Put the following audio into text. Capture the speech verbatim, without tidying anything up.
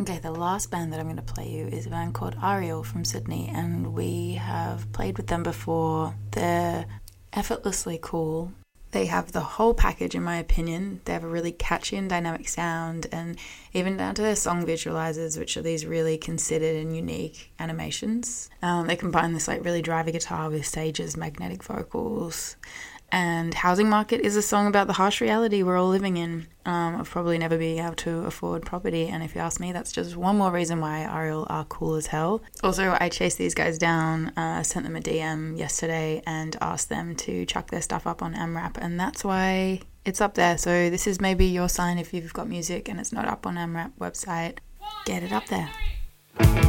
Okay, the last band that I'm going to play you is a band called Ariel from Sydney, and we have played with them before. They're effortlessly cool. They have the whole package, in my opinion. They have a really catchy and dynamic sound, and even down to their song visualizers, which are these really considered and unique animations. Um, they combine this like really drivey guitar with Sage's magnetic vocals. And Housing Market is a song about the harsh reality we're all living in, um, of probably never being able to afford property. And if you ask me, that's just one more reason why Ariel are cool as hell. Also, I chased these guys down, uh, sent them a D M yesterday and asked them to chuck their stuff up on AmRap, and that's why it's up there. So this is maybe your sign if you've got music and it's not up on AmRap website. Get it up there.